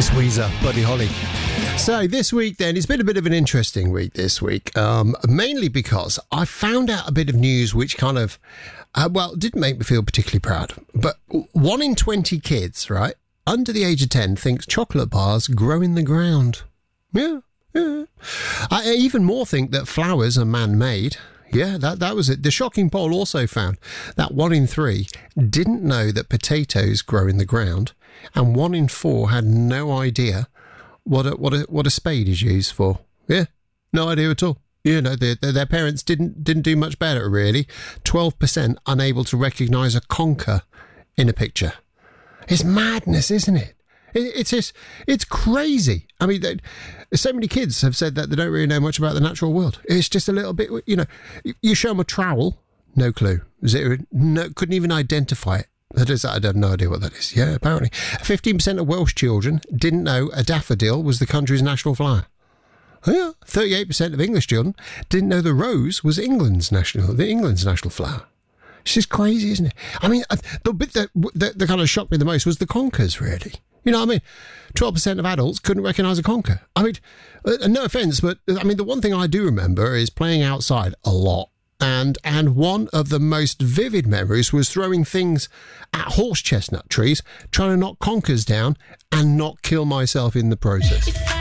It's Weezer, Buddy Holly. So this week then, it's been a bit of an interesting week this week, mainly because I found out a bit of news which kind of, didn't make me feel particularly proud. But 1 in 20 kids, right, under the age of 10 thinks chocolate bars grow in the ground. Yeah. I even more think that flowers are man-made. Yeah, that was it. The shocking poll also found that 1 in 3 didn't know that potatoes grow in the ground, and 1 in 4 had no idea what a spade is used for. Yeah, no idea at all. You know, their parents didn't do much better, really. 12% unable to recognise a conker in a picture. It's madness, isn't it? It's crazy. I mean, so many kids have said that they don't really know much about the natural world. It's just a little bit, you know, you show them a trowel, no clue. No, couldn't even identify it. I have no idea what that is. Yeah, apparently. 15% of Welsh children didn't know a daffodil was the country's national flower. Yeah, 38% of English children didn't know the rose was England's national flower. It's just crazy, isn't it? I mean, the bit that kind of shocked me the most was the conkers, really. You know what I mean? 12% of adults couldn't recognise a conker. I mean, no offence, but I mean, the one thing I do remember is playing outside a lot. And one of the most vivid memories was throwing things at horse chestnut trees, trying to knock conkers down and not kill myself in the process.